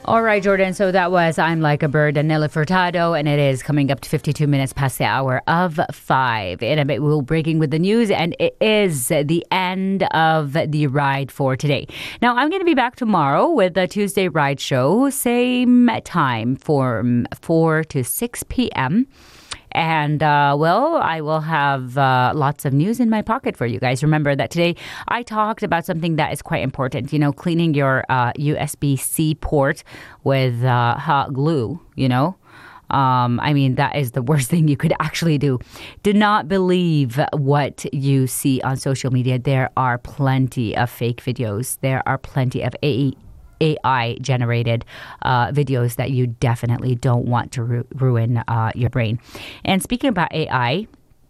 All right, Jordan. So that was I'm Like a Bird and Nelly Furtado, and it is coming up to 52 minutes past the hour of 5. In a bit, we'll breaking with the news, and it is the end of the ride for today. Now, I'm going to be back tomorrow with the Tuesday Ride Show, same time from 4 to 6 p.m. And, I will have lots of news in my pocket for you guys. Remember that today I talked about something that is quite important, cleaning your USB-C port with hot glue, that is the worst thing you could actually do. Do not believe what you see on social media. There are plenty of fake videos. There are plenty of AI-generated videos that you definitely don't want to ruin your brain. And speaking about AI,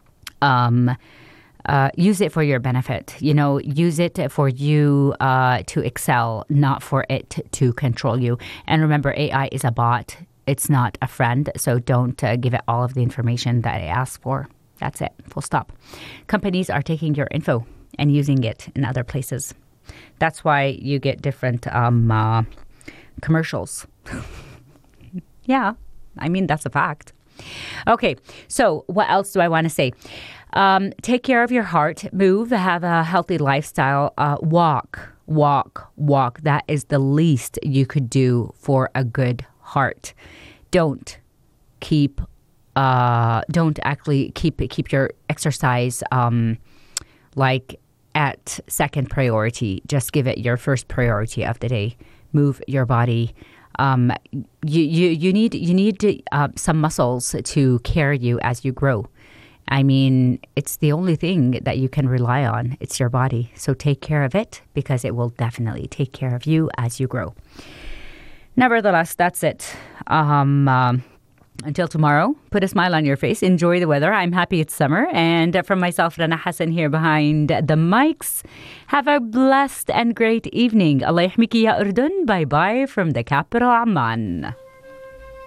use it for your benefit. Use it for you to excel, not for it to control you. And remember, AI is a bot. It's not a friend. So don't give it all of the information that it asks for. That's it. Full stop. Companies are taking your info and using it in other places. That's why you get different commercials. Yeah, that's a fact. Okay, so what else do I want to say? Take care of your heart. Move. Have a healthy lifestyle. Walk. That is the least you could do for a good heart. Don't actually keep your exercise at second priority. Just give it your first priority of the day. Move your body. You need some muscles to carry you as you grow. It's the only thing that you can rely on. It's your body. So take care of it, because it will definitely take care of you as you grow. Nevertheless, that's it. Until tomorrow, put a smile on your face. Enjoy the weather. I'm happy it's summer. And from myself, Rana Hassan here behind the mics, have a blessed and great evening. Allah yahmiki ya Urdun. Bye-bye from the capital, Amman.